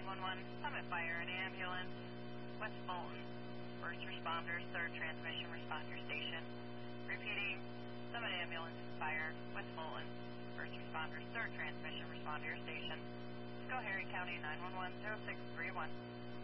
911, Summit Fire and Ambulance, West Fulton. First responders, third transmission, respond to your station. Repeating, Summit Ambulance and Fire, West Fulton. First responders, third transmission, respond to your station. Schoharie County 911, 0631.